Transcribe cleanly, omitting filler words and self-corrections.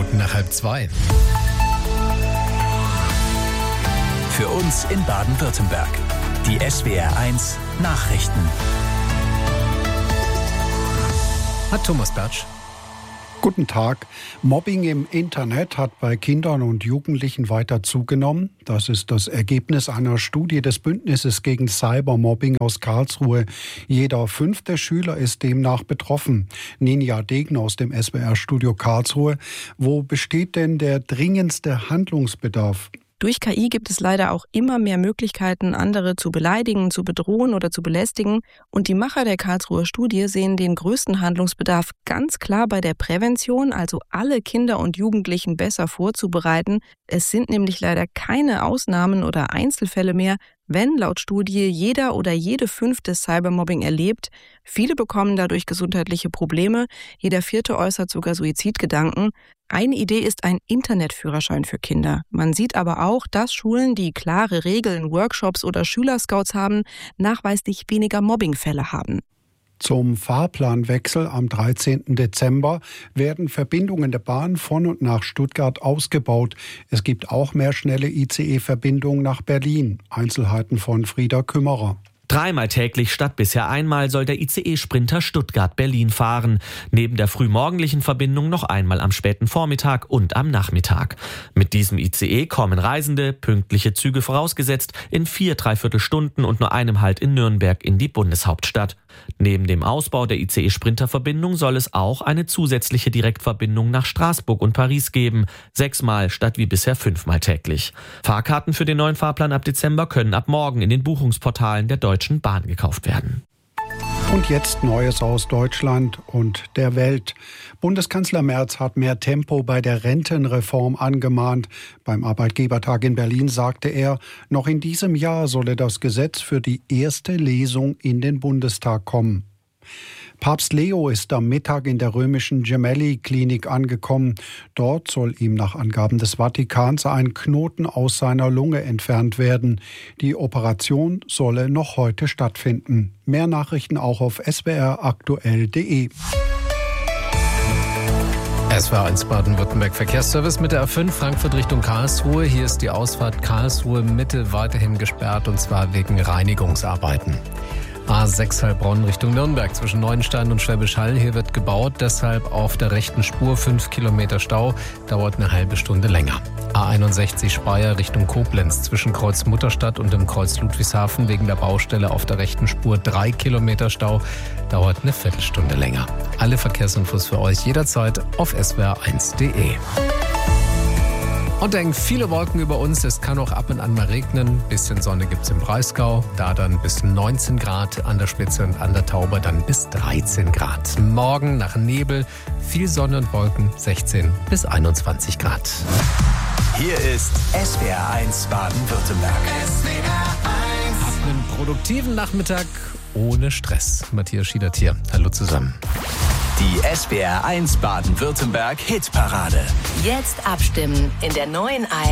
Nach 1:30. Für uns in Baden-Württemberg. Die SWR1 Nachrichten. Hat Thomas Bertsch. Guten Tag. Mobbing im Internet hat bei Kindern und Jugendlichen weiter zugenommen. Das ist das Ergebnis einer Studie des Bündnisses gegen Cybermobbing aus Karlsruhe. Jeder 5. Schüler ist demnach betroffen. Ninja Degen aus dem SWR-Studio Karlsruhe. Wo besteht denn der dringendste Handlungsbedarf? Durch KI gibt es leider auch immer mehr Möglichkeiten, andere zu beleidigen, zu bedrohen oder zu belästigen. Und die Macher der Karlsruher Studie sehen den größten Handlungsbedarf ganz klar bei der Prävention, also alle Kinder und Jugendlichen besser vorzubereiten. Es sind nämlich leider keine Ausnahmen oder Einzelfälle mehr, wenn laut Studie jeder oder jede 5. Cybermobbing erlebt. Viele bekommen dadurch gesundheitliche Probleme, jeder 4. äußert sogar Suizidgedanken. Eine Idee ist ein Internetführerschein für Kinder. Man sieht aber auch, dass Schulen, die klare Regeln, Workshops oder Schülerscouts haben, nachweislich weniger Mobbingfälle haben. Zum Fahrplanwechsel am 13. Dezember werden Verbindungen der Bahn von und nach Stuttgart ausgebaut. Es gibt auch mehr schnelle ICE-Verbindungen nach Berlin. Einzelheiten von Frieda Kümmerer. 3-mal täglich statt bisher einmal soll der ICE-Sprinter Stuttgart-Berlin fahren. Neben der frühmorgendlichen Verbindung noch einmal am späten Vormittag und am Nachmittag. Mit diesem ICE kommen Reisende, pünktliche Züge vorausgesetzt, in 4 Dreiviertelstunden und nur einem Halt in Nürnberg in die Bundeshauptstadt. Neben dem Ausbau der ICE-Sprinter-Verbindung soll es auch eine zusätzliche Direktverbindung nach Straßburg und Paris geben. 6-mal statt wie bisher 5-mal täglich. Fahrkarten für den neuen Fahrplan ab Dezember können ab morgen in den Buchungsportalen der Deutschen Bahn gekauft werden. Und jetzt Neues aus Deutschland und der Welt. Bundeskanzler Merz hat mehr Tempo bei der Rentenreform angemahnt. Beim Arbeitgebertag in Berlin sagte er, noch in diesem Jahr solle das Gesetz für die erste Lesung in den Bundestag kommen. Papst Leo ist am Mittag in der römischen Gemelli-Klinik angekommen. Dort soll ihm nach Angaben des Vatikans ein Knoten aus seiner Lunge entfernt werden. Die Operation solle noch heute stattfinden. Mehr Nachrichten auch auf swraktuell.de. SWR1 Baden-Württemberg Verkehrsservice mit der A5 Frankfurt Richtung Karlsruhe. Hier ist die Ausfahrt Karlsruhe Mitte weiterhin gesperrt und zwar wegen Reinigungsarbeiten. A6 Heilbronn Richtung Nürnberg zwischen Neuenstein und Schwäbisch Hall. Hier wird gebaut, deshalb auf der rechten Spur 5 Kilometer Stau, dauert eine halbe Stunde länger. A61 Speyer Richtung Koblenz zwischen Kreuz Mutterstadt und dem Kreuz Ludwigshafen wegen der Baustelle auf der rechten Spur 3 Kilometer Stau, dauert eine Viertelstunde länger. Alle Verkehrsinfos für euch jederzeit auf swr1.de. Und hängen viele Wolken über uns. Es kann auch ab und an mal regnen. Bisschen Sonne gibt's im Breisgau. Da dann bis 19 Grad an der Spitze und an der Taube dann bis 13 Grad. Morgen nach Nebel, viel Sonne und Wolken, 16 bis 21 Grad. Hier ist SWR1 Baden-Württemberg. Habt einen produktiven Nachmittag ohne Stress. Matthias Schiedert hier. Hallo zusammen. Die SWR1 Baden-Württemberg Hitparade. Jetzt abstimmen in der neuen